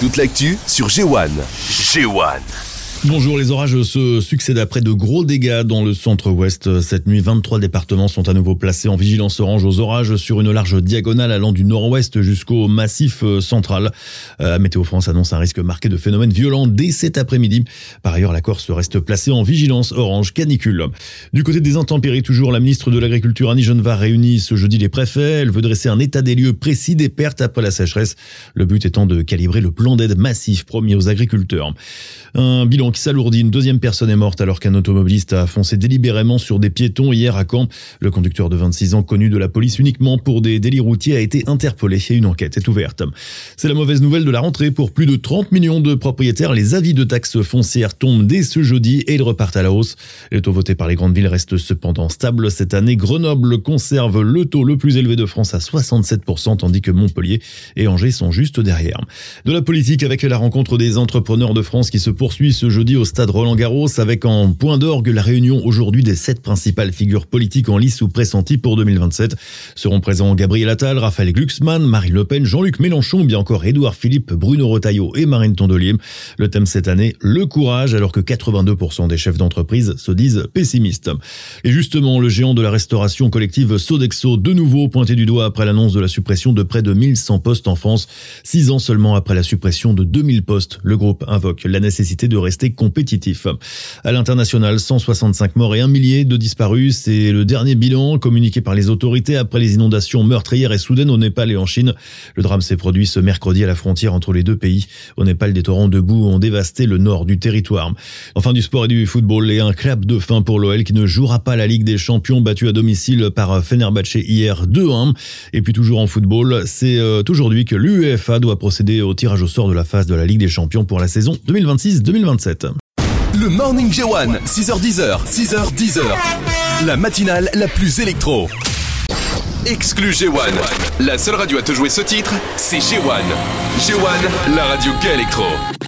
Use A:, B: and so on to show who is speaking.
A: Toute l'actu sur G1. G1.
B: Bonjour, les orages se succèdent après de gros dégâts dans le centre-ouest. Cette nuit, 23 départements sont à nouveau placés en vigilance orange aux orages sur une large diagonale allant du nord-ouest jusqu'au massif central. Météo France annonce un risque marqué de phénomènes violents dès cet après-midi. Par ailleurs, la Corse reste placée en vigilance orange canicule. Du côté des intempéries, toujours, la ministre de l'Agriculture Annie Genevard réunit ce jeudi les préfets. Elle veut dresser un état des lieux précis des pertes après la sécheresse. Le but étant de calibrer le plan d'aide massif promis aux agriculteurs. Un bilan qui s'alourdit. Une deuxième personne est morte alors qu'un automobiliste a foncé délibérément sur des piétons hier à Caen. Le conducteur de 26 ans, connu de la police uniquement pour des délits routiers, a été interpellé et une enquête est ouverte. C'est la mauvaise nouvelle de la rentrée pour plus de 30 millions de propriétaires. Les avis de taxes foncières tombent dès ce jeudi et ils repartent à la hausse. Les taux votés par les grandes villes restent cependant stables. Cette année, Grenoble conserve le taux le plus élevé de France à 67%, tandis que Montpellier et Angers sont juste derrière. De la politique avec la rencontre des entrepreneurs de France qui se poursuit ce jeudi au stade Roland-Garros, avec en point d'orgue la réunion aujourd'hui des 7 principales figures politiques en lice ou pressenties pour 2027. Seront présents Gabriel Attal, Raphaël Glucksmann, Marine Le Pen, Jean-Luc Mélenchon ou bien encore Édouard Philippe, Bruno Retailleau et Marine Tondelier. Le thème cette année, le courage, alors que 82% des chefs d'entreprise se disent pessimistes. Et justement, le géant de la restauration collective Sodexo, de nouveau pointé du doigt après l'annonce de la suppression de près de 1100 postes en France. 6 ans seulement après la suppression de 2000 postes, le groupe invoque la nécessité de rester compétitif. À l'international, 165 morts et 1 millier de disparus. C'est le dernier bilan communiqué par les autorités après les inondations meurtrières et soudaines au Népal et en Chine. Le drame s'est produit ce mercredi à la frontière entre les deux pays. Au Népal, des torrents de boue ont dévasté le nord du territoire. Enfin, du sport et du football et un clap de fin pour l'OL qui ne jouera pas la Ligue des Champions, battu à domicile par Fenerbahçe hier 2-1. Et puis toujours en football, c'est aujourd'hui que l'UEFA doit procéder au tirage au sort de la phase de la Ligue des Champions pour la saison 2026-2027.
A: Le Morning G1, 6h10, 6h10. La matinale la plus électro. Exclu G1. La seule radio à te jouer ce titre, c'est G1. G1, la radio qu'électro.